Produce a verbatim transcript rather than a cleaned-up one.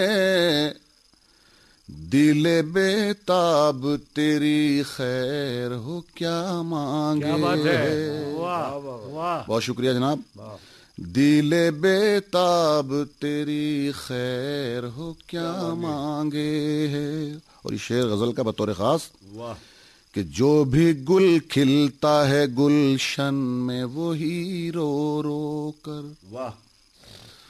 दिले बेताब तेरी खैर हो क्या मांगे। क्या बात है, वाह वाह, बहुत शुक्रिया जनाब। दिले बेताब तेरी खैर हो क्या मांगे है। और ये शेर गजल का बतौर खास, वाह, कि जो भी गुल खिलता है गुलशन में वो ही रो रो कर, वाह